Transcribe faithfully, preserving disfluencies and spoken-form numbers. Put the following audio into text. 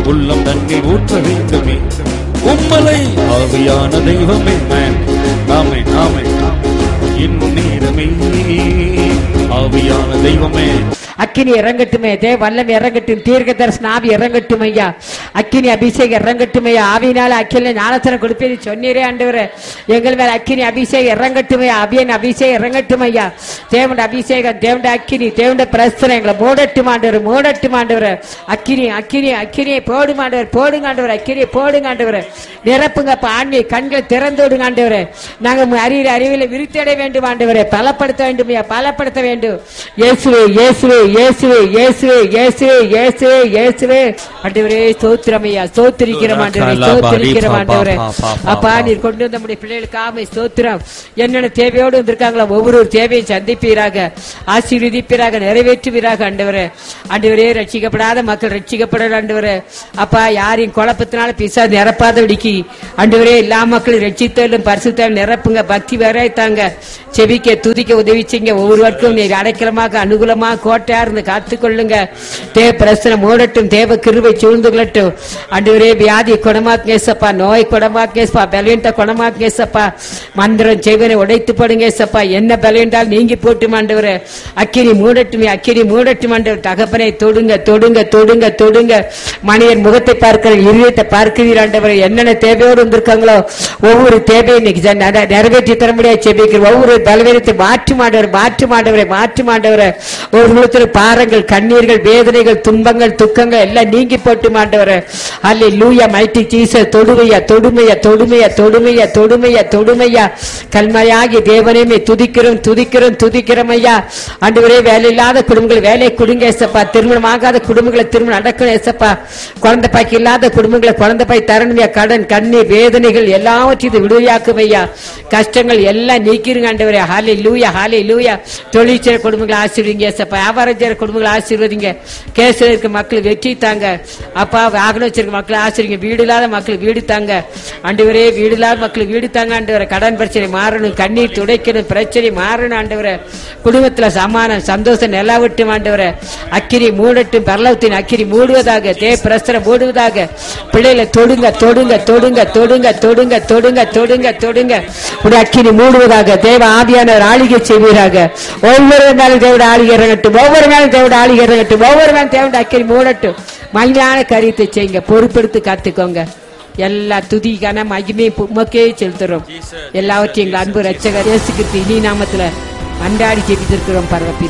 உள்ளம் தண்ணீர் ஊற்ற வேண்டுமே. உம்மலை ஆவியான தெய்வமே நாமே நாமே இந்நேரமே ஆவியான தெய்வமே அக்கினி இறங்கட்டுமே, தேவ வல்லம் இறங்கட்டும், தீர்க்க தரிசன ஆவி இறங்கட்டும் ஐயா, அக்கினி அபிஷேகம் இறங்கட்டும் ஐயா. ஆவியினால அக்கில ஞானத்தனம் கொடுப்பேன்னு சொன்னீரே ஆண்டவரே, எங்கள் மேல அக்கினி அபிஷேகம் இறங்கட்டும் ஐயா, அபியன் அபிஷேகம் இறங்கட்டும் ஐயா. தேவண்ட அபிஷேகம், தேவண்ட அக்கினி, தேவண்ட பிரஸ்தனம் எங்களை மூடட்டும் ஆண்டவர், மூடட்டும் ஆண்டவர். அக்கினி அக்கினி அக்கினியை போடும் ஆண்டவர், போடுங்க ஆண்டவர், அக்கினியை போடுங்க ஆண்டவர். நிரப்புங்க ஆண்மை கண்களை திறந்து விடுங்க ஆண்டவர். நாங்கள் அறிவியல் அறிவியலை விருத்தடைய வேண்டும் ஆண்டவரை, பலப்படுத்த வேண்டும் ஐயா, பலப்படுத்த வேண்டும். இயேசுவே இயேசுவே இயேசுவே இயேசுவே இயேசுவே இயேசுவே இயேசுவே ஆண்டவரே ஸ்தோத்திரம் ஐயா, ஸ்தோத்திரிக்கிறோம் ஆண்டவரே, ஸ்தோத்திரிக்கிறோம் ஆண்டவரே. அப்பா நீர் கொண்டு வந்த நம்முடைய பிள்ளைகளுக்காக ஸ்தோத்திரம். என்னென்ன தேவையோடு வந்திருக்காங்களோ ஒவ்வொரு தேவையும் சந்திப்பீராக, ஆசீர்வதிப்பீராக, நிறைவேற்றுவீராக ஆண்டவரே. ஆண்டவரே ரட்சிக்கப்படாத மக்கள் ரட்சிக்கப்பட ஆண்டவரே. அப்பா யாரையும் குழப்பத்தினால பிசா நிரப்பாதபடிக்கு ஆண்டவரே எல்லா மக்களும் ரட்சித்தாலும் பரிசுத்தாலும் நிரப்புங்க, பக்தி வரைத்தாங்க, செபிக்க துதிக்க உதவிச்சிங்க. ஒவ்வொருவருக்கும் நீர் அடைக்கலமாக அனுகூலமாக கோட்டையா இருந்து காத்துக்கொள்ளுங்க. தேவ பிரசனம் மூடட்டும், தேவ கிருபை சூழ்ந்து கொள்ளட்டும் ஆண்டவரே. வியாதி குணமாக்கேசப்பா, நோய் குணமாக்கேசப்பா, பலவீனத்தை குணமாக்கேசப்பா, மந்திரம் செய்வனை உடைத்து போடுங்கேசப்பா, என்ன பலவீனால் நீங்கி போட்டும் ஆண்டவரே. அக்கினி மூடட்டும், அக்கினி மூடட்டும் ஆண்டவர். தகப்பனை தொடுங்க தொடுங்க தொடுங்க தொடுங்க. மனிதன் முகத்தை பார்க்கிற இருதயத்தை பார்க்கிறீர் ஆண்டவரே. என்னென்ன தேவையோடு வந்திருக்காங்களோ ஒவ்வொரு தேவையை இன்னைக்கு நிறைவேற்றி தர முடியாது செபிக்கிறோம். ஒவ்வொரு பலவீனத்தை மாற்றி மாண்டவர், மாற்றி மாண்டவரை, மாற்றி மாண்டவரை. ஒரு பாரங்கள், கண்ணீர்கள், வேதனைகள், துன்பங்கள், துக்கங்கள் எல்லாம் நீங்கி போட்டு மாண்டவரை. அல்லேலூயா மைட்டி ஜீசஸ். தொடுமையா தொடுமையா தொடுமையா தொடுமையா தொடுமையா தொடுமையா. கல்மையாகி தேவனையுமே துதிக்கிறோம் துதிக்கிறோம் துதிக்கிறோம் ஐயா. ஆண்டவரே வேலை இல்லாத குடும்பங்கள் வேலை கொடுங்க ஏசப்பா, திருமணம் ஆகாத குடும்பங்களை திருமணம் நடக்கணும் ஏசப்பா, குழந்தை பாய்க்கு இல்லாத குடும்பங்களை குழந்தை பாய் தரணுமையா, கடன் கண்ணீர் வேதனைகள் எல்லாவற்றையும் விடுதலையாக்கும் ஐயா, கஷ்டங்கள் எல்லாம் நீக்கிருங்க ஆண்டவரே. ஹல்லேலூயா ஹல்லேலூயா. தொழிற்சேர குடும்பங்களை ஆசீர்வதிங்க ஏசப்பா, வியாபாரம் செய்யற குடும்பங்களை ஆசீர்வதிங்க. கேசல இருக்க மக்கள் வெற்றி தாங்க அப்பா, வாகனம் வச்சிருக்க மக்களை ஆசீர்வதிங்க. வீடு இல்லாத மக்கள் வீடு தாங்க ஆண்டவரே, வீடு இல்லாத மக்கள் வீடு தாங்க ஆண்டவரே. கடன் பிரச்சனை மாறணும், கண்ணீர் துடைக்கணும், பிரச்சனை மாறணும் ஆண்டவரே. குடும்பத்துல சமானம் சந்தோஷம் நிலவட்டும் ஆண்டவரே. அக்கினி மூடட்டும், பரலவத்தின் அக்கினி மூடுவதாக, தே பிரஸ்தரம் மூடுவதாக. பிள்ளைகளை தொடுங்க தொடுங்க தொடுங்க தொடுங்க தொடுங்க தொடுங்க தொடுங்க தொடுங்க. உடைய அக்கினி மூடுவதாக. தேவ ஆவியானவர் ஆளிகை செய்வீராக. ஒவ்வொரு நாளும் தேவட ஆளிகை இறங்கட்டும், ஒவ்வொரு நாளும் தேவட ஆளிகை இறங்கட்டும், ஒவ்வொரு நாளும் தேவட அக்கினி மூடட்டும். மகிமையான காரியத்தை செய்யுங்க, பொறுப்பெடுத்து காத்துக்கோங்க. எல்லா துதிக்கான மகிமை உமக்கே செலுத்துறோம். எல்லாவற்றையும் எங்கள் அன்பு ரட்சகர் இயேசு கிறிஸ்து இனி நாமத்துல அன்றாடி ஜெபித்திருக்கிறோம் பரவ